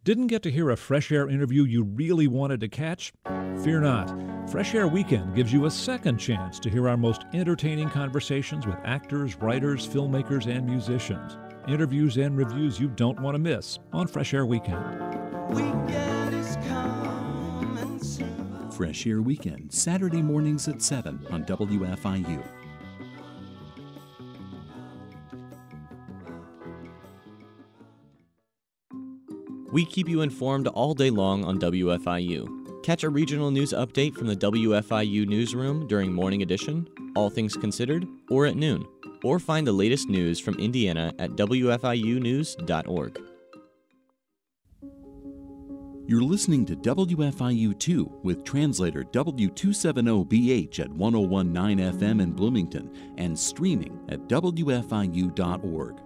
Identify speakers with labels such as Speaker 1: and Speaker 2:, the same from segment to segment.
Speaker 1: Didn't get to hear a Fresh Air interview you really wanted to catch? Fear not. Fresh Air Weekend gives you a second chance to hear our most entertaining conversations with actors, writers, filmmakers, and musicians. Interviews and reviews you don't want to miss on Fresh Air Weekend.
Speaker 2: Weekend is coming soon.
Speaker 3: Fresh Air Weekend, Saturday mornings at 7 on WFIU.
Speaker 4: We keep you informed all day long on WFIU. Catch a regional news update from the WFIU newsroom during Morning Edition, All Things Considered, or at noon. Or find the latest news from Indiana at WFIUnews.org.
Speaker 3: You're listening to WFIU2 with translator W270BH at 101.9 FM in Bloomington and streaming at WFIU.org.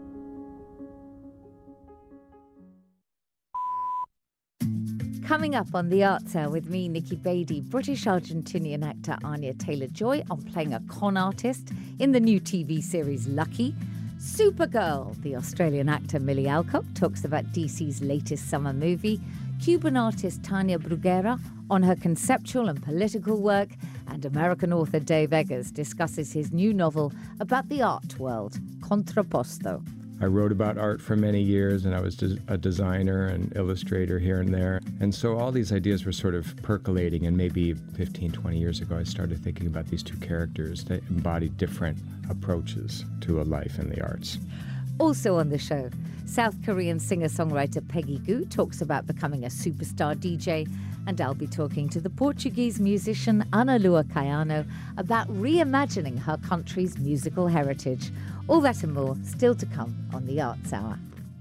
Speaker 5: Coming up on The Arts Hour with me, Nikki Beattie, British-Argentinian actor Anya Taylor-Joy on playing a con artist in the new TV series Lucky. Supergirl, the Australian actor Millie Alcock talks about DC's latest summer movie. Cuban artist Tania Bruguera on her conceptual and political work. And American author Dave Eggers discusses his new novel about the art world, Contrapposto.
Speaker 6: I wrote about art for many years, and I was a designer and illustrator here and there. And so all these ideas were sort of percolating, and maybe 15, 20 years ago, I started thinking about these two characters that embody different approaches to a life in the arts.
Speaker 5: Also on the show, South Korean singer-songwriter Peggy Gou talks about becoming a superstar DJ, and I'll be talking to the Portuguese musician Ana Lua Caiano about reimagining her country's musical heritage. All that and more still to come on The Arts Hour.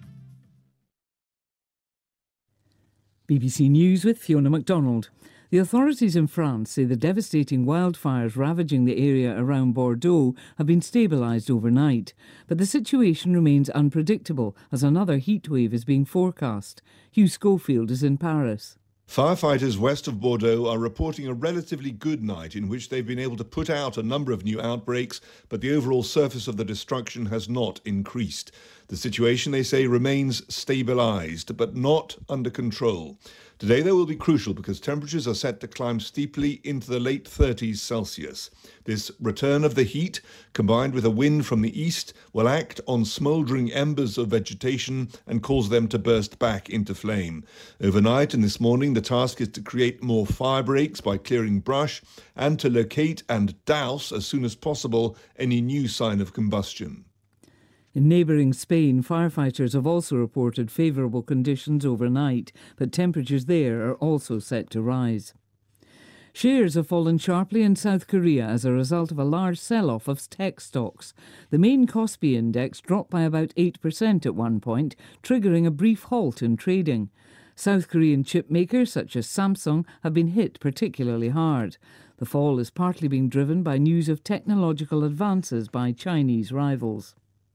Speaker 7: BBC News with Fiona MacDonald. The authorities in France say the devastating wildfires ravaging the area around Bordeaux have been stabilised overnight. But the situation remains unpredictable as another heatwave is being forecast. Hugh Schofield is in Paris.
Speaker 8: Firefighters west of Bordeaux are reporting a relatively good night in which they've been able to put out a number of new outbreaks, but the overall surface of the destruction has not increased. The situation, they say, remains stabilised, but not under control. Today, though, will be crucial because temperatures are set to climb steeply into the late 30s Celsius. This return of the heat, combined with a wind from the east, will act on smouldering embers of vegetation and cause them to burst back into flame. Overnight and this morning, the task is to create more fire breaks by clearing brush and to locate and douse as soon as possible any new sign of combustion.
Speaker 7: In neighbouring Spain, firefighters have also reported favourable conditions overnight, but temperatures there are also set to rise. Shares have fallen sharply in South Korea as a result of a large sell-off of tech stocks. The main Kospi index dropped by about 8% at one point, triggering a brief halt in trading. South Korean chip makers such as Samsung have been hit particularly hard. The fall is partly being driven by news of technological advances by Chinese rivals.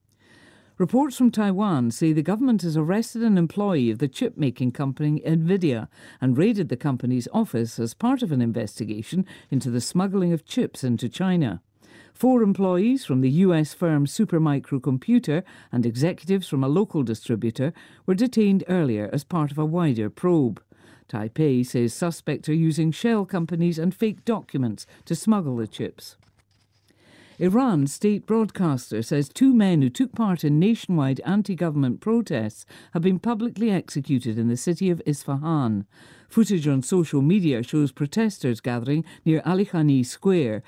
Speaker 7: Reports from Taiwan say the government has arrested an employee of the chip-making company NVIDIA and raided the company's office as part of an investigation into the smuggling of chips into China. 4 employees from the US firm Supermicro Computer and executives from a local distributor were detained earlier as part of a wider probe. Taipei says suspects are using shell companies and fake documents to smuggle the chips. Iran's state broadcaster says 2 men who took part in nationwide anti-government protests have been publicly executed in the city of Isfahan. Footage on social media shows protesters gathering near Ali Khani Square,